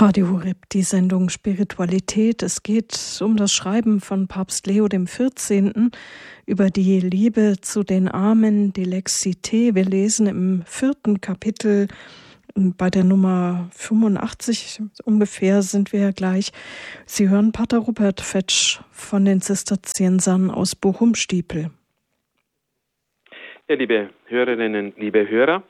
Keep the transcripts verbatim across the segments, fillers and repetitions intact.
Radio Horeb, die Sendung Spiritualität. Es geht um das Schreiben von Papst Leo dem vierzehnten über die Liebe zu den Armen, die Lexité. Wir lesen im vierten Kapitel bei der Nummer fünfundachtzig ungefähr sind wir ja gleich. Sie hören Pater Rupert Fetsch von den Zisterziensern aus Bochum-Stiepel. Ja, liebe Hörerinnen, liebe Hörer,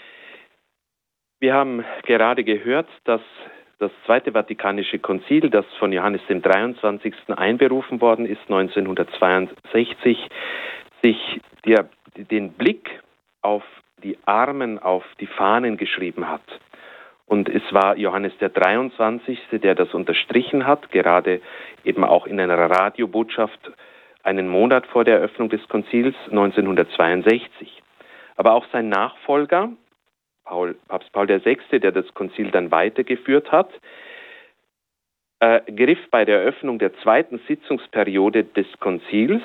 wir haben gerade gehört, dass das Zweite Vatikanische Konzil, das von Johannes dem dreiundzwanzigsten einberufen worden ist, neunzehnhundertzweiundsechzig, sich der, den Blick auf die Armen, auf die Fahnen geschrieben hat. Und es war Johannes der dreiundzwanzigste, der das unterstrichen hat, gerade eben auch in einer Radiobotschaft einen Monat vor der Eröffnung des Konzils neunzehnhundertzweiundsechzig. Aber auch sein Nachfolger, Paul, Papst Paul der Sechste, der das Konzil dann weitergeführt hat, äh, griff bei der Eröffnung der zweiten Sitzungsperiode des Konzils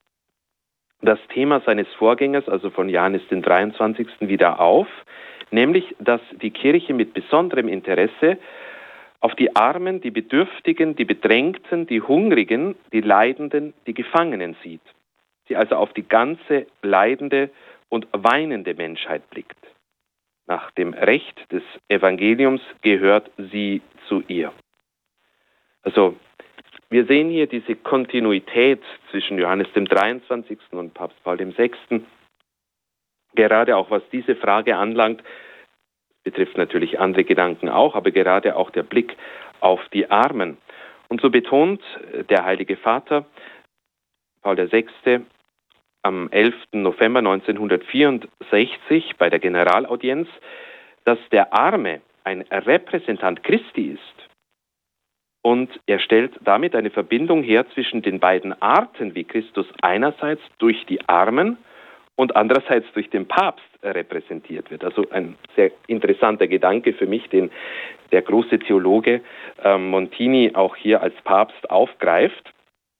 das Thema seines Vorgängers, also von Johannes dem dreiundzwanzigsten wieder auf, nämlich, dass die Kirche mit besonderem Interesse auf die Armen, die Bedürftigen, die Bedrängten, die Hungrigen, die Leidenden, die Gefangenen sieht. Sie also auf die ganze leidende und weinende Menschheit blickt. Nach dem Recht des Evangeliums gehört sie zu ihr. Also wir sehen hier diese Kontinuität zwischen Johannes dem dreiundzwanzigsten und Papst Paul dem Sechsten. Gerade auch was diese Frage anlangt, betrifft natürlich andere Gedanken auch, aber gerade auch der Blick auf die Armen. Und so betont der Heilige Vater, Paul der Sechste, am elften November neunzehnhundertvierundsechzig bei der Generalaudienz, dass der Arme ein Repräsentant Christi ist. Und er stellt damit eine Verbindung her zwischen den beiden Arten, wie Christus einerseits durch die Armen und andererseits durch den Papst repräsentiert wird. Also ein sehr interessanter Gedanke für mich, den der große Theologe äh, Montini auch hier als Papst aufgreift,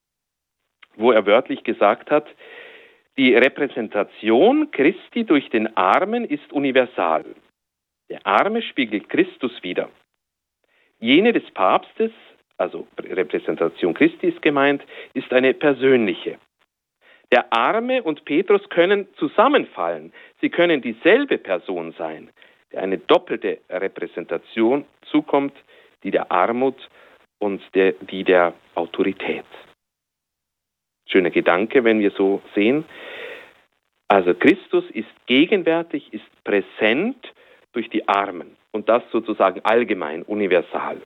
wo er wörtlich gesagt hat, die Repräsentation Christi durch den Armen ist universal. Der Arme spiegelt Christus wider. Jene des Papstes, also Repräsentation Christi ist gemeint, ist eine persönliche. Der Arme und Petrus können zusammenfallen. Sie können dieselbe Person sein, der eine doppelte Repräsentation zukommt, die der Armut und der, die der Autorität. Schöner Gedanke, wenn wir so sehen. Also Christus ist gegenwärtig, ist präsent durch die Armen und das sozusagen allgemein, universal.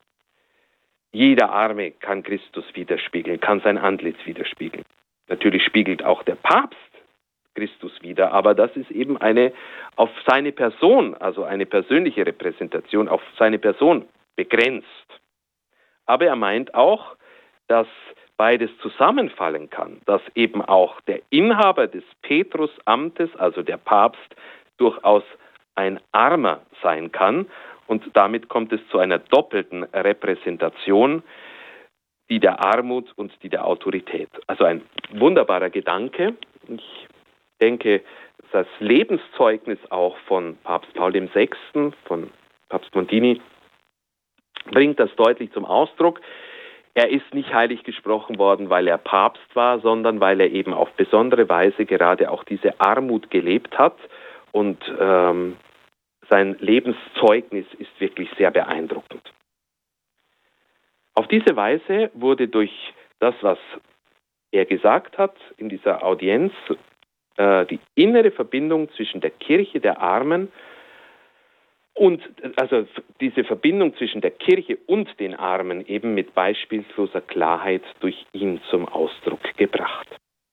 Jeder Arme kann Christus widerspiegeln, kann sein Antlitz widerspiegeln. Natürlich spiegelt auch der Papst Christus wider, aber das ist eben eine auf seine Person, also eine persönliche Repräsentation, auf seine Person begrenzt. Aber er meint auch, dass beides zusammenfallen kann, dass eben auch der Inhaber des Petrusamtes, also der Papst, durchaus ein Armer sein kann und damit kommt es zu einer doppelten Repräsentation, die der Armut und die der Autorität. Also ein wunderbarer Gedanke. Ich denke, das Lebenszeugnis auch von Papst Paul dem Sechsten, von Papst Montini, bringt das deutlich zum Ausdruck. Er ist nicht heilig gesprochen worden, weil er Papst war, sondern weil er eben auf besondere Weise gerade auch diese Armut gelebt hat. Und ähm, sein Lebenszeugnis ist wirklich sehr beeindruckend. Auf diese Weise wurde durch das, was er gesagt hat in dieser Audienz, äh, die innere Verbindung zwischen der Kirche der Armen und also diese Verbindung zwischen der Kirche und den Armen eben mit beispielloser Klarheit durch ihn zum Ausdruck gebracht.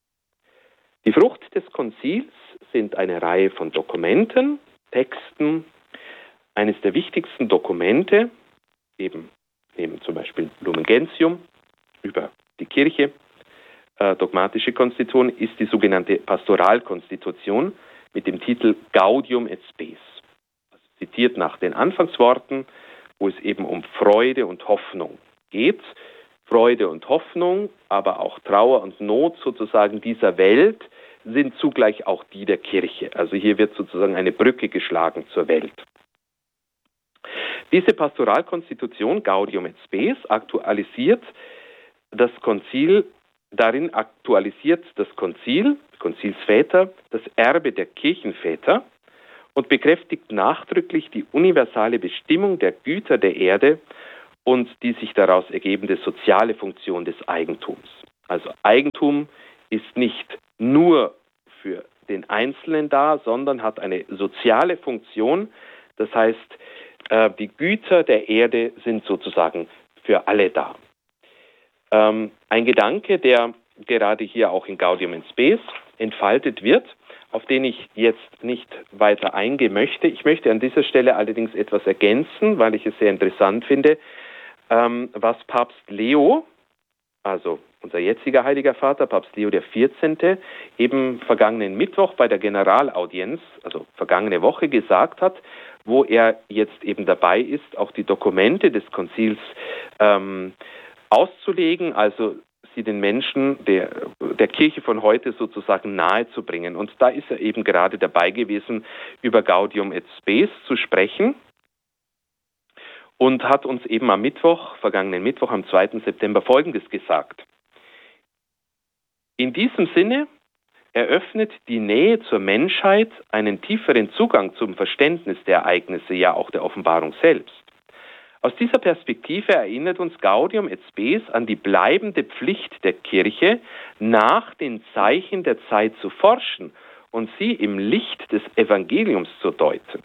Die Frucht des Konzils sind eine Reihe von Dokumenten, Texten. Eines der wichtigsten Dokumente, eben neben zum Beispiel Lumen Gentium über die Kirche, äh, dogmatische Konstitution, ist die sogenannte Pastoralkonstitution mit dem Titel Gaudium et Spes. Zitiert nach den Anfangsworten, wo es eben um Freude und Hoffnung geht. Freude und Hoffnung, aber auch Trauer und Not sozusagen dieser Welt sind zugleich auch die der Kirche. Also hier wird sozusagen eine Brücke geschlagen zur Welt. Diese Pastoralkonstitution Gaudium et Spes aktualisiert das Konzil, darin aktualisiert das Konzil, Konzilsväter, das Erbe der Kirchenväter und bekräftigt nachdrücklich die universale Bestimmung der Güter der Erde und die sich daraus ergebende soziale Funktion des Eigentums. Also Eigentum ist nicht nur für den Einzelnen da, sondern hat eine soziale Funktion. Das heißt, die Güter der Erde sind sozusagen für alle da. Ein Gedanke, der gerade hier auch in Gaudium et Spes entfaltet wird, auf den ich jetzt nicht weiter eingehen möchte. Ich möchte an dieser Stelle allerdings etwas ergänzen, weil ich es sehr interessant finde, was Papst Leo, also unser jetziger Heiliger Vater, Papst Leo der vierzehnte, eben vergangenen Mittwoch bei der Generalaudienz, also vergangene Woche, gesagt hat, wo er jetzt eben dabei ist, auch die Dokumente des Konzils ähm, auszulegen, also sie den Menschen der, der Kirche von heute sozusagen nahezubringen. Und da ist er eben gerade dabei gewesen, über Gaudium et Spes zu sprechen und hat uns eben am Mittwoch, vergangenen Mittwoch, am zweiten September Folgendes gesagt. In diesem Sinne eröffnet die Nähe zur Menschheit einen tieferen Zugang zum Verständnis der Ereignisse, ja auch der Offenbarung selbst. Aus dieser Perspektive erinnert uns Gaudium et Spes an die bleibende Pflicht der Kirche, nach den Zeichen der Zeit zu forschen und sie im Licht des Evangeliums zu deuten.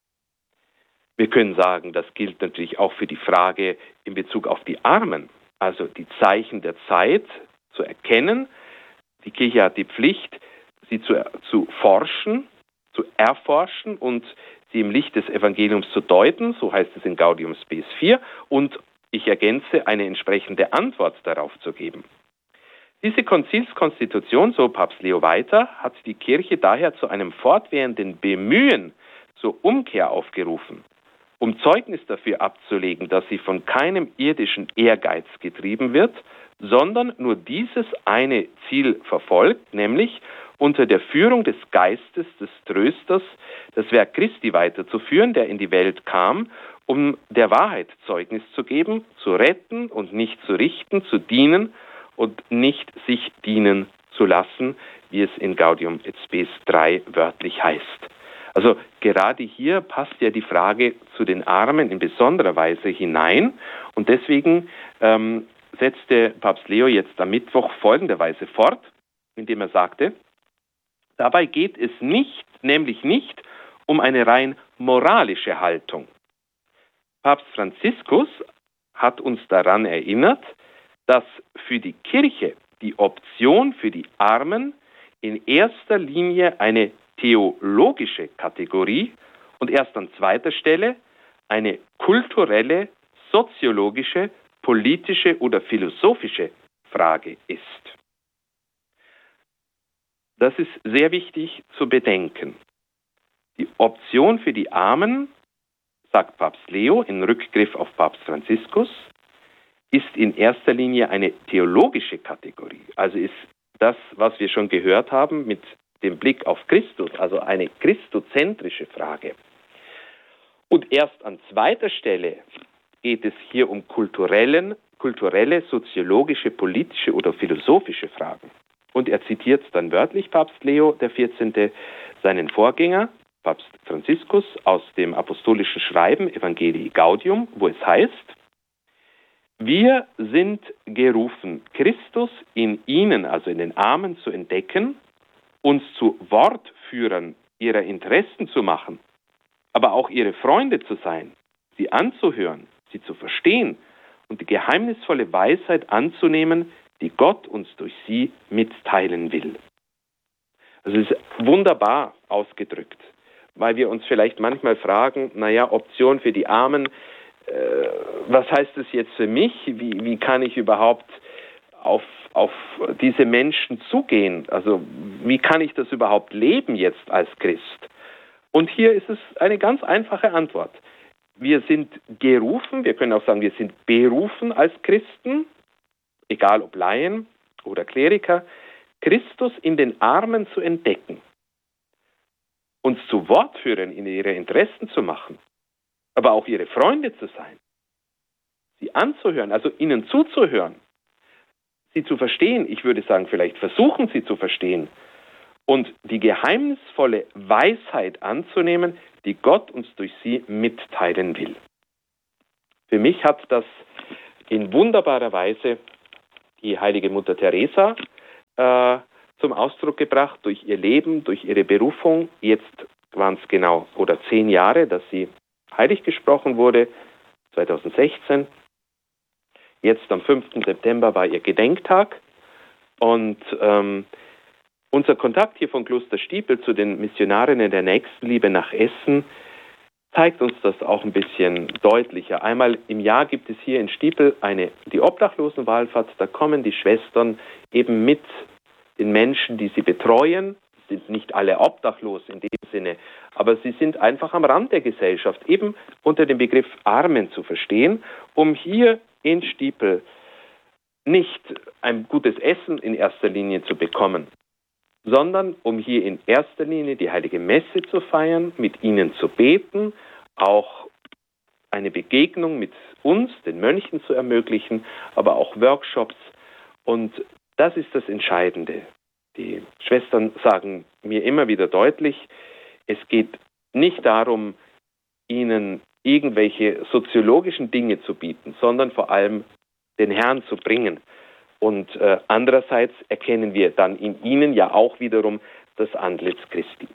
Wir können sagen, das gilt natürlich auch für die Frage in Bezug auf die Armen, also die Zeichen der Zeit zu erkennen. Die Kirche hat die Pflicht, sie zu, zu forschen, zu erforschen und sie im Licht des Evangeliums zu deuten, so heißt es in Gaudium Spes vier, und ich ergänze, eine entsprechende Antwort darauf zu geben. Diese Konzilskonstitution, so Papst Leo weiter, hat die Kirche daher zu einem fortwährenden Bemühen zur Umkehr aufgerufen, um Zeugnis dafür abzulegen, dass sie von keinem irdischen Ehrgeiz getrieben wird, sondern nur dieses eine Ziel verfolgt, nämlich unter der Führung des Geistes des Trösters das Werk Christi weiterzuführen, der in die Welt kam, um der Wahrheit Zeugnis zu geben, zu retten und nicht zu richten, zu dienen und nicht sich dienen zu lassen, wie es in Gaudium et Spes drei wörtlich heißt. Also gerade hier passt ja die Frage zu den Armen in besonderer Weise hinein und deswegen ähm, setzte Papst Leo jetzt am Mittwoch folgenderweise fort, indem er sagte, dabei geht es nicht, nämlich nicht um eine rein moralische Haltung. Papst Franziskus hat uns daran erinnert, dass für die Kirche die Option für die Armen in erster Linie eine theologische Kategorie und erst an zweiter Stelle eine kulturelle, soziologische, politische oder philosophische Frage ist. Das ist sehr wichtig zu bedenken. Die Option für die Armen, sagt Papst Leo in Rückgriff auf Papst Franziskus, ist in erster Linie eine theologische Kategorie. Also ist das, was wir schon gehört haben, mit dem Blick auf Christus, also eine christozentrische Frage. Und erst an zweiter Stelle geht es hier um kulturellen, kulturelle, soziologische, politische oder philosophische Fragen. Und er zitiert dann wörtlich Papst Leo der vierzehnte seinen Vorgänger, Papst Franziskus, aus dem apostolischen Schreiben Evangelii Gaudium, wo es heißt, wir sind gerufen, Christus in ihnen, also in den Armen, zu entdecken, uns zu Wortführern ihrer Interessen zu machen, aber auch ihre Freunde zu sein, sie anzuhören, sie zu verstehen und die geheimnisvolle Weisheit anzunehmen, die Gott uns durch sie mitteilen will. Also es ist wunderbar ausgedrückt, weil wir uns vielleicht manchmal fragen, naja, Option für die Armen, äh, was heißt das jetzt für mich? Wie, wie kann ich überhaupt auf, auf diese Menschen zugehen? Also wie kann ich das überhaupt leben jetzt als Christ? Und hier ist es eine ganz einfache Antwort. Wir sind gerufen, wir können auch sagen, wir sind berufen als Christen, egal ob Laien oder Kleriker, Christus in den Armen zu entdecken, uns zu Wortführern in ihre Interessen zu machen, aber auch ihre Freunde zu sein, sie anzuhören, also ihnen zuzuhören, sie zu verstehen, ich würde sagen, vielleicht versuchen sie zu verstehen und die geheimnisvolle Weisheit anzunehmen, die Gott uns durch sie mitteilen will. Für mich hat das in wunderbarer Weise die heilige Mutter Teresa äh, zum Ausdruck gebracht, durch ihr Leben, durch ihre Berufung. Jetzt waren es genau oder zehn Jahre, dass sie heilig gesprochen wurde, zweitausendsechzehn. Jetzt am fünften September war ihr Gedenktag und ähm, unser Kontakt hier von Kloster Stiepel zu den Missionarinnen der Nächstenliebe nach Essen zeigt uns das auch ein bisschen deutlicher. Einmal im Jahr gibt es hier in Stiepel eine, die Obdachlosenwallfahrt. Da kommen die Schwestern eben mit den Menschen, die sie betreuen. Sind nicht alle obdachlos in dem Sinne, aber sie sind einfach am Rand der Gesellschaft, eben unter dem Begriff Armen zu verstehen, um hier in Stiepel nicht ein gutes Essen in erster Linie zu bekommen, sondern um hier in erster Linie die heilige Messe zu feiern, mit ihnen zu beten, auch eine Begegnung mit uns, den Mönchen, zu ermöglichen, aber auch Workshops. Und das ist das Entscheidende. Die Schwestern sagen mir immer wieder deutlich, es geht nicht darum, ihnen irgendwelche soziologischen Dinge zu bieten, sondern vor allem den Herrn zu bringen. Und äh, andererseits erkennen wir dann in ihnen ja auch wiederum das Antlitz Christi.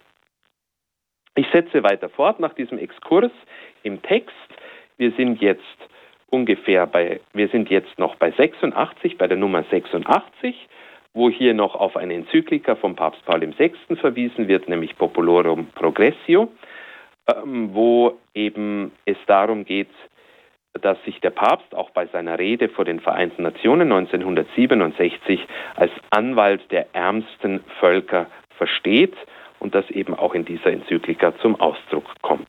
Ich setze weiter fort nach diesem Exkurs im Text. Wir sind jetzt ungefähr bei, wir sind jetzt noch bei sechsundachtzig, bei der Nummer sechsundachtzig, wo hier noch auf eine Enzyklika von Papst Paul der Sechste verwiesen wird, nämlich Populorum Progressio, ähm, wo eben es darum geht, dass sich der Papst auch bei seiner Rede vor den Vereinten Nationen neunzehnhundertsiebenundsechzig als Anwalt der ärmsten Völker versteht und das eben auch in dieser Enzyklika zum Ausdruck kommt.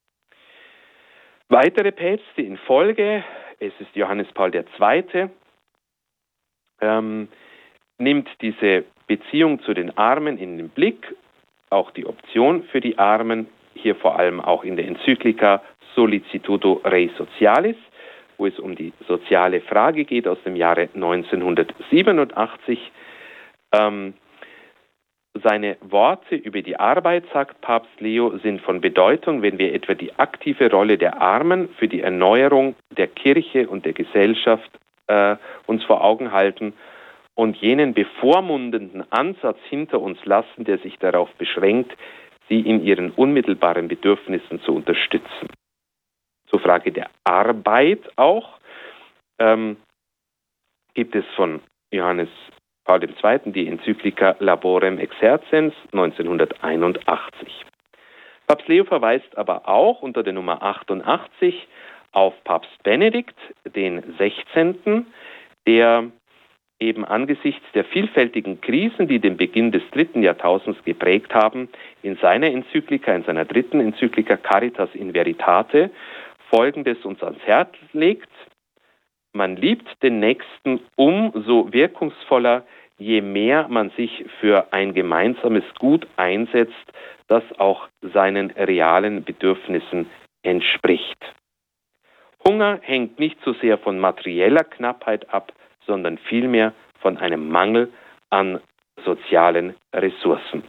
Weitere Päpste in Folge, es ist Johannes Paul der Zweite, ähm, nimmt diese Beziehung zu den Armen in den Blick, auch die Option für die Armen, hier vor allem auch in der Enzyklika Solicitudo Rei Socialis, wo es um die soziale Frage geht aus dem Jahre neunzehnhundertsiebenundachtzig. Ähm, seine Worte über die Arbeit, sagt Papst Leo, sind von Bedeutung, wenn wir etwa die aktive Rolle der Armen für die Erneuerung der Kirche und der Gesellschaft äh, uns vor Augen halten und jenen bevormundenden Ansatz hinter uns lassen, der sich darauf beschränkt, sie in ihren unmittelbaren Bedürfnissen zu unterstützen. Zur Frage der Arbeit auch ähm, gibt es von Johannes Paul der Zweite die Enzyklika Laborem Exercens neunzehnhunderteinundachtzig. Papst Leo verweist aber auch unter der Nummer achtundachtzig auf Papst Benedikt, den Sechzehnten, der eben angesichts der vielfältigen Krisen, die den Beginn des dritten Jahrtausends geprägt haben, in seiner Enzyklika, in seiner dritten Enzyklika Caritas in Veritate, Folgendes uns ans Herz legt: Man liebt den Nächsten umso wirkungsvoller, je mehr man sich für ein gemeinsames Gut einsetzt, das auch seinen realen Bedürfnissen entspricht. Hunger hängt nicht so sehr von materieller Knappheit ab, sondern vielmehr von einem Mangel an sozialen Ressourcen.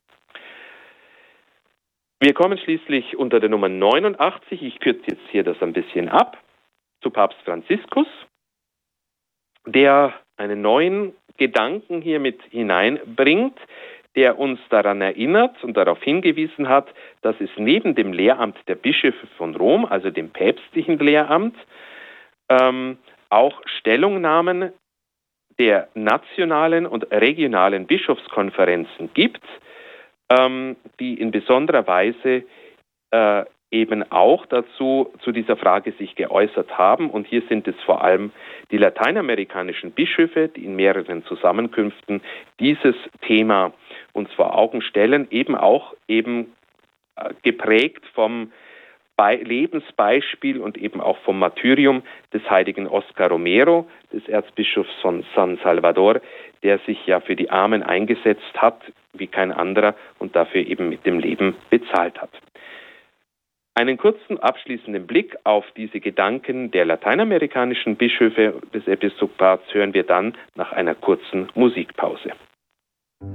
Wir kommen schließlich unter der Nummer neunundachtzig, ich kürze jetzt hier das ein bisschen ab, zu Papst Franziskus, der einen neuen Gedanken hier mit hineinbringt, der uns daran erinnert und darauf hingewiesen hat, dass es neben dem Lehramt der Bischöfe von Rom, also dem päpstlichen Lehramt, ähm, auch Stellungnahmen der nationalen und regionalen Bischofskonferenzen gibt, ähm, die in besonderer Weise äh, eben auch dazu, zu dieser Frage sich geäußert haben. Und hier sind es vor allem die lateinamerikanischen Bischöfe, die in mehreren Zusammenkünften dieses Thema uns vor Augen stellen, eben auch eben äh, geprägt vom Be- Lebensbeispiel und eben auch vom Martyrium des heiligen Oscar Romero, des Erzbischofs von San Salvador, der sich ja für die Armen eingesetzt hat, wie kein anderer, und dafür eben mit dem Leben bezahlt hat. Einen kurzen abschließenden Blick auf diese Gedanken der lateinamerikanischen Bischöfe des Episkopats hören wir dann nach einer kurzen Musikpause.